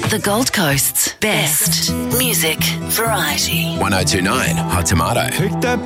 The Gold Coast's best music variety. 1029 Hot Tomato. Pick that